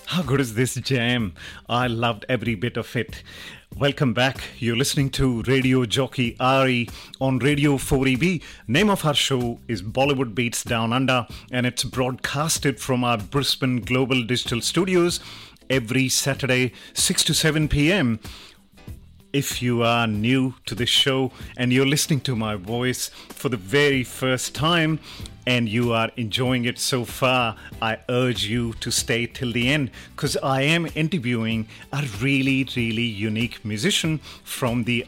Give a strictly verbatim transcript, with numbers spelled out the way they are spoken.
How good is this jam? I loved every bit of it. Welcome back. You're listening to Radio Jockey Ari on Radio four E B. Name of our show is Bollywood Beats Down Under, and it's broadcasted from our Brisbane Global Digital Studios every Saturday, six to seven p.m. If you are new to this show and you're listening to my voice for the very first time and you are enjoying it so far, I urge you to stay till the end because I am interviewing a really, really unique musician from the